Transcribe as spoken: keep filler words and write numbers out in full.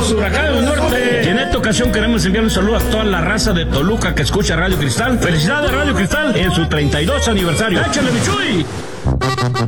los huracanes del norte. Y en esta ocasión queremos enviar un saludo a toda la raza de Toluca que escucha Radio Cristal. Felicidades Radio Cristal en su treinta y dos aniversario. ¡Échale, Michuy!